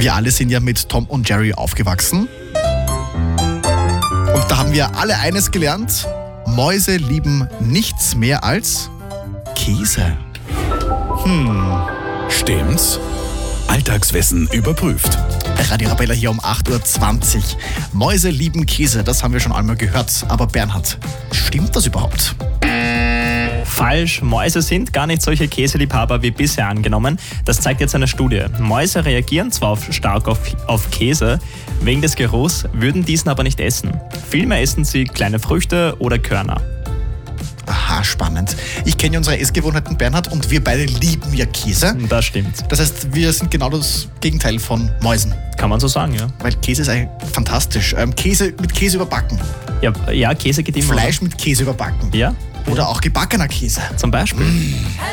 Wir alle sind ja mit Tom und Jerry aufgewachsen. Und da haben wir alle eines gelernt. Mäuse lieben nichts mehr als Käse. Stimmt's? Alltagswissen überprüft. Radio Arabella hier um 8.20 Uhr. Mäuse lieben Käse, das haben wir schon einmal gehört. Aber Bernhard, stimmt das überhaupt? Falsch, Mäuse sind gar nicht solche Käseliebhaber wie bisher angenommen. Das zeigt jetzt eine Studie. Mäuse reagieren zwar stark auf Käse, wegen des Geruchs, würden diesen aber nicht essen. Vielmehr essen sie kleine Früchte oder Körner. Aha, spannend. Ich kenne ja unsere Essgewohnheiten, Bernhard, und wir beide lieben ja Käse. Das stimmt. Das heißt, wir sind genau das Gegenteil von Mäusen. Kann man so sagen, ja. Weil Käse ist eigentlich fantastisch. Käse mit Käse überbacken. Ja, Käse geht immer. Fleisch mit Käse überbacken. Ja, Oder auch gebackener Käse. zum Beispiel.